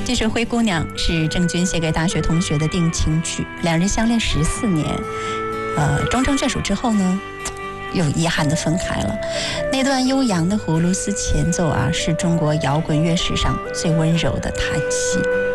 这首《灰姑娘》是郑钧写给大学同学的定情曲，两人相恋14年，终成眷属之后呢，又遗憾地分开了。那段悠扬的葫芦丝前奏啊，是中国摇滚乐史上最温柔的叹息。